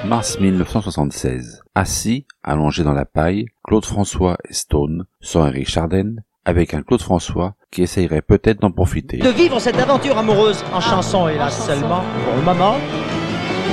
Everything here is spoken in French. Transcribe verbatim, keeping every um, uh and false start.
Mars mille neuf cent soixante-seize. Assis, allongés dans la paille, Claude François et Stone, sans Eric Chardin, avec un Claude François qui essayerait peut-être d'en profiter. De vivre cette aventure amoureuse en chanson, hélas seulement, pour le moment,